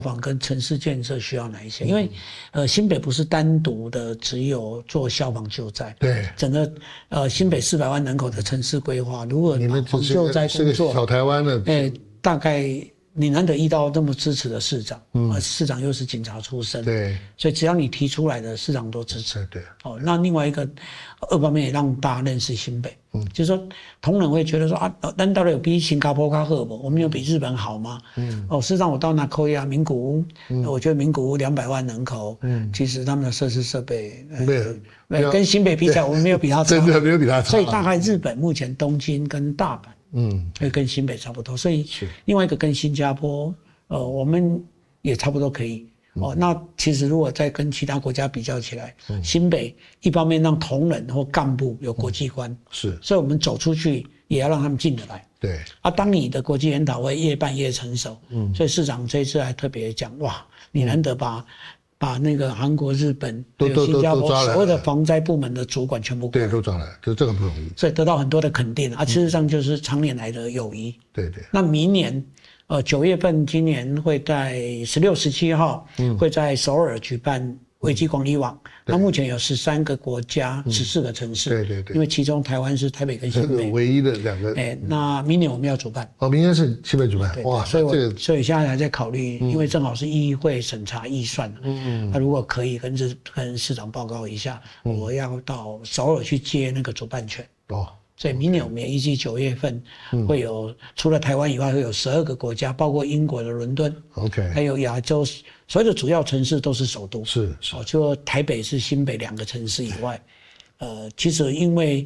防跟城市建设需要哪一些？因为新北不是单独的只有做消防救灾， 对， 整个新北400万人口的城市规划，如果你们防救灾工作， 小台湾的， 大概你难得遇到这么支持的市长，市长又是警察出身， 对， 所以只要你提出来的，市长都支持。 对， 那另外一个二方面也让大家认识新北，就是说同仁会觉得说啊，难道有比新加坡较好不？我们有比日本好吗？事实上我到那科亚名古屋，我觉得名古屋200万人口，其实他们的设施设备没有跟新北比起来，我们没有比他差， 真的没有比他差。 所以大概日本目前东京跟大阪。会跟新北差不多，所以另外一个跟新加坡，我们也差不多可以。那其实如果再跟其他国家比较起来，新北一方面让同仁或干部有国际观，所以我们走出去也要让他们进得来。 对。 当你的国际研讨会越办越成熟，所以市长这一次还特别讲，哇，你难得把那个韩国、日本、新加坡所有的防灾部门的主管全部过来， 对，都抓来，就这个不容易， 所以得到很多的肯定事实上就是常年来的友谊。 对。 那明年9月份，今年会在16、17号，会在首尔举办危机管理网。那目前有13个国家，14个城市。对。因为其中台湾是台北跟新北唯一的2个。 那明年我们要主办。 明年是新北主办。哇， 所以现在还在考虑，因为正好是议会审查预算。那如果可以跟市长报告一下，我要到首尔去接那个主办权。所以明年我们也预计9月份会有，除了台湾以外，会有12个国家，包括英国的伦敦，还有亚洲所有的主要城市都是首都。就台北是新北2个城市以外，其实因为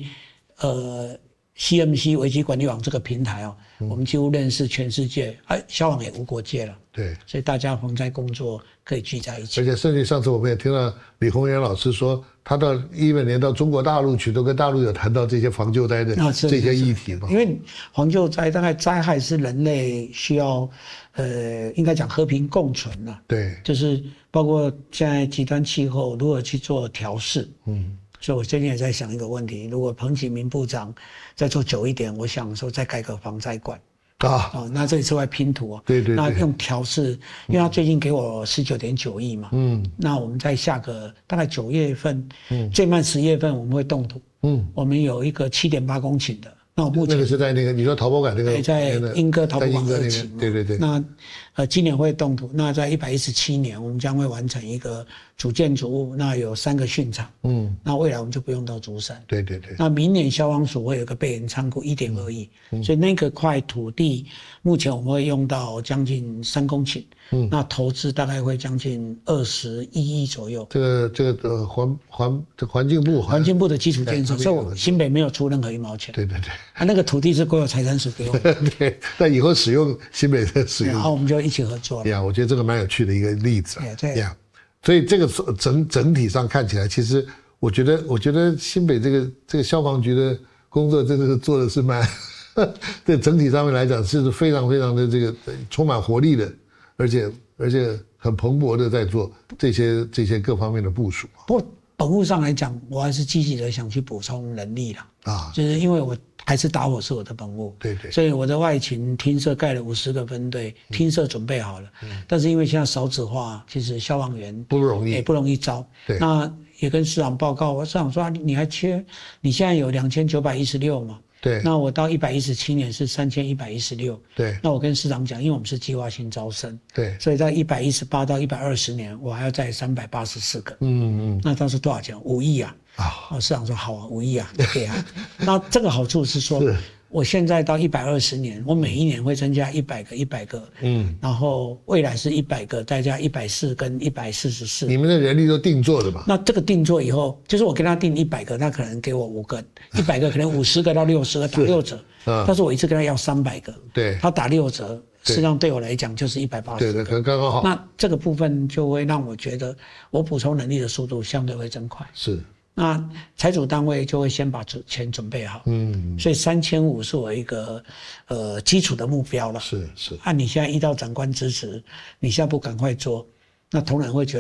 CMC 危机管理网这个平台我们几乎认识全世界，消防也无国界了。对，所以大家防灾工作可以聚在一起。 而且甚至上次我们也听到李宏源老师说，他到2011年到中国大陆去，都跟大陆有谈到这些防救灾的这些议题嘛。 因为防救灾大概灾害是人类需要，应该讲和平共存了。对，就是包括现在极端气候如何去做调试。所以我最近也在想一个问题，如果彭启明部长再做久一点，我想说再改革防灾馆。那这里是外拼图对，那用调试，因为他最近给我19.9亿嘛，那我们在下个大概9月份，最慢10月份我们会动土，我们有一个7.8公顷的，那我目前那个是在那个你说陶博馆那个， 在莺歌陶博馆2期， 对， 那今年会动土，那在117年我们将会完成一个主建筑物，那有3个训场，那未来我们就不用到竹山，对，那明年消防署会有个备援仓库1.2亿，所以那个块土地目前我们会用到将近3公顷，那投资大概会将近21亿左右。 这个环境部的基础建设，所以我新北没有出任何1毛钱。对，那个土地是国有财产署给我的。 对，那以后使用新北的使用， 然后我们就一起合作了。 我觉得这个蛮有趣的一个例子。所以这个整体上看起来，其实我觉得新北这个消防局的工作真的是做的是蛮，对整体上面来讲是非常非常的这个充满活力的，而且很蓬勃的在做这些各方面的部署。 不过本务上来讲，我还是积极的想去补充人力啦。就是因为我还是打火是我的本务，对，所以我的外勤厅舍盖了50个分队，厅舍准备好了。但是因为现在少子化，其实消防员不容易， 也不容易招。那也跟市长报告，市长说你还缺，你现在有2916嘛？对，那我到117年是3116。对，那我跟市长讲，因为我们是计划性招生，对，所以在118到120年，我还要再384个。那当时多少钱？5亿啊！市长说好啊，5亿啊，对啊。那这个好处是说，我现在到120年，我每一年会增加100个，然后未来是100个，再加140跟144。 你们的人力都定做的吧？ 那这个定做以后，就是我跟他定100个，他可能给我5个，100个可能50个到60个打6折，但是我一次跟他要300个，对，他打6折，实际上对我来讲就是180个， 对，刚刚好。 那这个部分就会让我觉得我补充能力的速度相对会增快。是。那财主单位就会先把钱准备好，所以3500是我一个基础的目标了。是。你现在遇到长官支持，你现在不赶快做，那同仁会觉得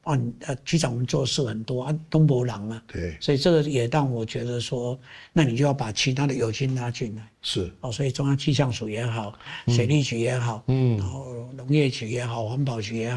局长我们做事很多啊，东伯郎啊， 对， 所以这个也让我觉得说，那你就要把其他的友军拉进来， 是所以中央气象署也好，水利局也好，然后农业局也好，环保局也好。